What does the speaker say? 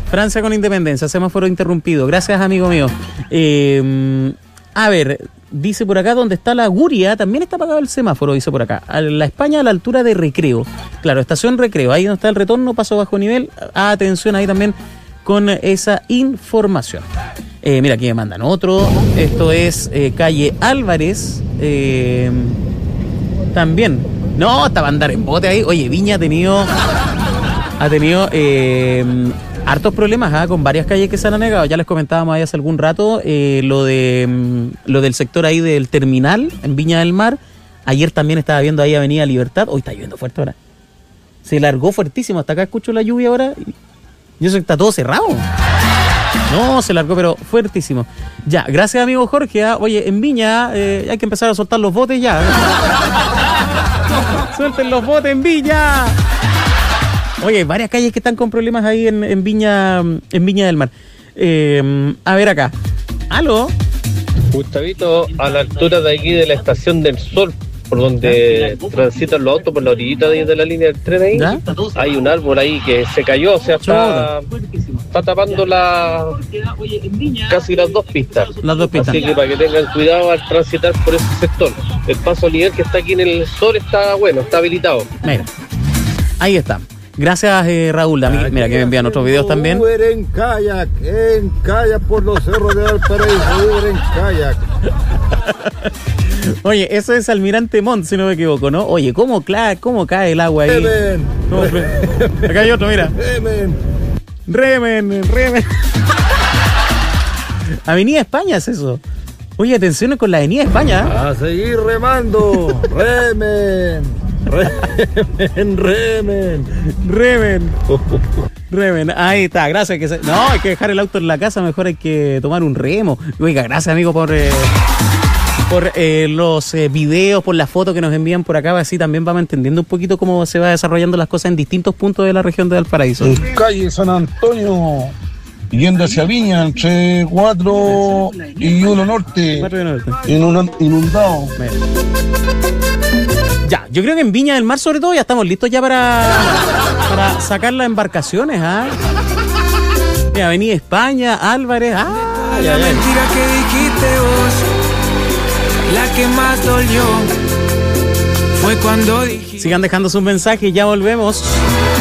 Francia con independencia, semáforo interrumpido. Gracias, amigo mío. A ver, dice por acá, donde está la Guria, también está apagado el semáforo, dice por acá. A la España a la altura de Recreo. Claro, estación Recreo, ahí donde está el retorno, paso bajo nivel. Atención ahí también con esa información. Mira, aquí me mandan otro. Esto es calle Álvarez. También. No, estaba a andar en bote ahí. Oye, Viña ha tenido hartos problemas con varias calles que se han anegado. Ya les comentábamos ahí hace algún rato lo del sector ahí del terminal en Viña del Mar. Ayer también estaba viendo ahí Avenida Libertad. Hoy está lloviendo fuerte ahora. Se largó fuertísimo. Hasta acá escucho la lluvia ahora. Y eso está todo cerrado. No, se largó, pero fuertísimo. Ya, gracias, amigo Jorge. Oye, en Viña hay que empezar a soltar los botes ya. Suelten los botes en Viña. Oye, hay varias calles que están con problemas ahí en Viña del Mar. A ver acá. ¿Aló? Gustavito, a la altura de aquí de la Estación del Sol, por donde transitan los autos por la orillita de la línea del tren ahí, ¿ya? Hay un árbol ahí que se cayó, o sea, está tapando casi las dos pistas. Así que para que tengan cuidado al transitar por ese sector. El paso a nivel que está aquí en el Sol está bueno, está habilitado. Mira, ahí está. Gracias, Raúl. Mira que me envían otros videos también. Uber en kayak por los cerros de Valparaíso, Uber en kayak. Oye, eso es Almirante Montt, si no me equivoco, ¿no? Oye, ¿cómo cae el agua ahí? Acá hay otro, mira. Remen. Avenida España es eso. Oye, atención con la Avenida España. A seguir remando. Remen. Ahí está, gracias. No, hay que dejar el auto en la casa, mejor hay que tomar un remo. Oiga, gracias, amigo, por los videos, por las fotos que nos envían por acá, así también vamos entendiendo un poquito cómo se va desarrollando las cosas en distintos puntos de la región de Valparaíso. Calle San Antonio, yendo hacia Viña, entre 4 y 1 Norte, inundado. Ya, yo creo que en Viña del Mar sobre todo ya estamos listos ya para sacar las embarcaciones, Mira, Avenida España, Álvarez, La mentira que dijiste vos, la que más dolió, fue cuando dijiste. Sigan dejando sus mensajes, ya volvemos.